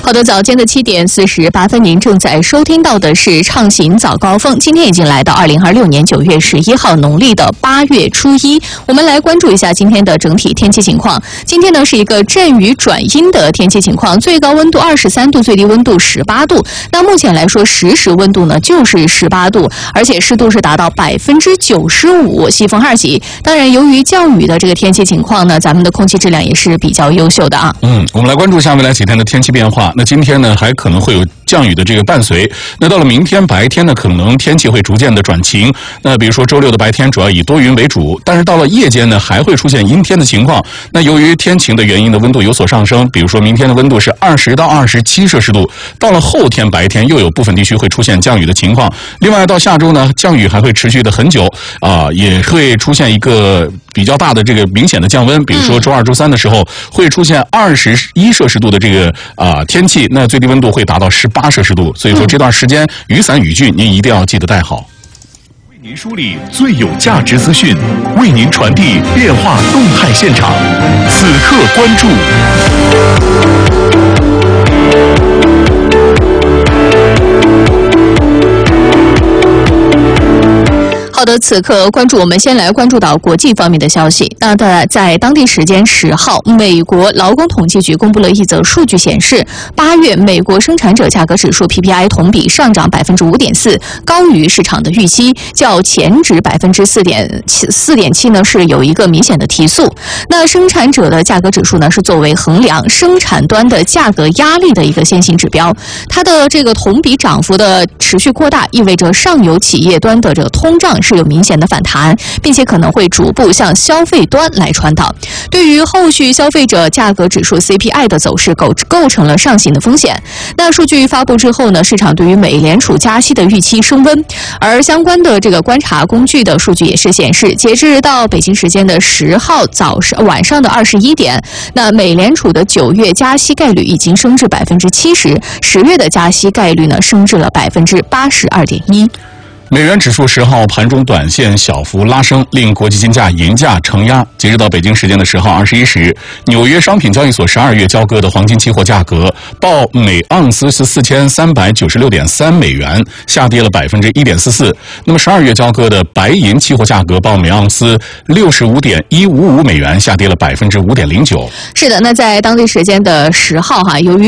好的，早间的7点48分，您正在收听到的是畅行早高峰。今天已经来到2026年9月11号，农历的8月初1。我们来关注一下今天的整体天气情况。今天呢是一个阵雨转阴的天气情况，最高温度23度，最低温度18度。那目前来说，实时温度呢就是18度，而且湿度是达到95%，西风2级。当然，由于降雨的这个天气情况呢，咱们的空气质量也是比较优秀的啊。 我们来关注一下未来几天的天气变化。那今天呢，还可能会有降雨的这个伴随。那到了明天白天呢，可能天气会逐渐的转晴。那比如说周六的白天主要以多云为主，但是到了夜间呢，还会出现阴天的情况。那由于天晴的原因呢，温度有所上升。比如说明天的温度是20到27摄氏度，到了后天白天又有部分地区会出现降雨的情况。另外到下周呢，降雨还会持续的很久也会出现一个比较大的这个明显的降温。比如说周2、周3的时候会出现21摄氏度的这个天气，那最低温度会达到18摄氏度。所以说这段时间雨伞雨具您一定要记得带好。 为您梳理最有价值资讯，为您传递变化动态现场，此刻关注。 好的，此刻关注，我们先来关注到国际方面的消息。那在当地时间10号，美国劳工统计局公布了一则数据显示，8月美国生产者价格指数 PPI 同比上涨5.4%，高于市场的预期，较前值4.7%呢是有一个明显的提速。那生产者的价格指数呢是作为衡量生产端的价格压力的一个先行指标，它的这个同比涨幅的持续扩大，意味着上游企业端的这个通胀是有明显的反弹，并且可能会逐步向消费端来传导。对于后续消费者价格指数 CPI 的走势构成了上行的风险。那数据发布之后呢，市场对于美联储加息的预期升温，而相关的这个观察工具的数据也是显示，截至到北京时间的10号晚上的21点，那美联储的9月加息概率已经升至70%，10月的加息概率呢升至了82.1%。 美元指数10号盘中短线小幅拉升，令国际金价银价承压。截止到北京时间的10号21时，纽约商品交易所12月交割的黄金期货价格报每盎司是4396.3美元，下跌了1.44%。那么12月交割的白银期货价格报每盎司65.155美元，下跌了5.09%。 是的，那在当地时间的10号由于